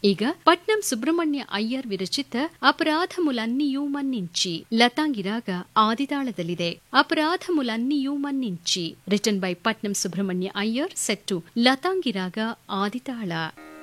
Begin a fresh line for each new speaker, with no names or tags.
ಈಗ పట్నం సుబ్రహ్మణ్య అయ్యర్ విరచిత అపరాధములన్నీయూ మన్నించి లతాంగిరాగ ఆదితాళದಲ್ಲಿದೆ. ಅಪರಾಧములన్నీయೂ మన్నించి written by Patnam Subrahmanya Iyer set to ಲತಾಂಗಿರಾಗ ಆದಿತಾಳ.